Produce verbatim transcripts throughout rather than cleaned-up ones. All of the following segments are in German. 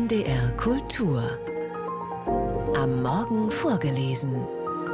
N D R Kultur. Am Morgen vorgelesen.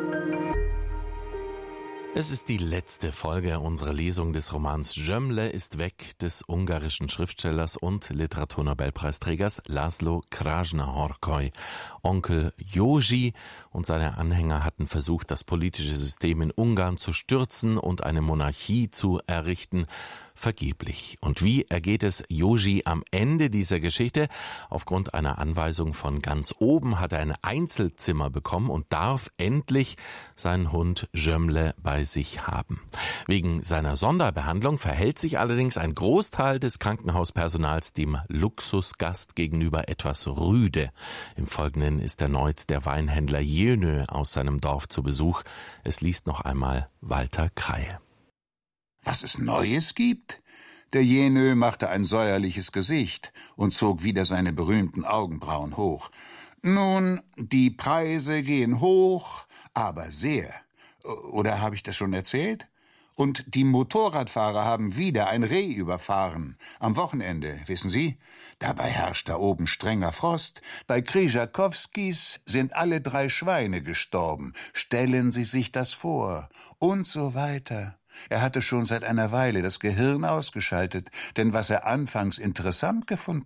Es ist die letzte Folge unserer Lesung des Romans Gömle ist weg des ungarischen Schriftstellers und Literaturnobelpreisträgers László Krásna-Horkoly. Onkel Józsi und seine Anhänger hatten versucht, das politische System in Ungarn zu stürzen und eine Monarchie zu errichten. Vergeblich. Und wie ergeht es Józsi am Ende dieser Geschichte? Aufgrund einer Anweisung von ganz oben hat er ein Einzelzimmer bekommen und darf endlich seinen Hund Gömle bei sich haben. Wegen seiner Sonderbehandlung verhält sich allerdings ein Großteil des Krankenhauspersonals dem Luxusgast gegenüber etwas rüde. Im Folgenden ist erneut der Weinhändler Jenö aus seinem Dorf zu Besuch. Es liest noch einmal Walter Kreie. Was es Neues gibt? Der Jenö machte ein säuerliches Gesicht und zog wieder seine berühmten Augenbrauen hoch. Nun, die Preise gehen hoch, aber sehr. Oder habe ich das schon erzählt? Und die Motorradfahrer haben wieder ein Reh überfahren. Am Wochenende, wissen Sie? Dabei herrscht da oben strenger Frost. Bei Krzyżakowskis sind alle drei Schweine gestorben. Stellen Sie sich das vor. Und so weiter. Er hatte schon seit einer Weile das Gehirn ausgeschaltet, denn was er anfangs interessant gefunden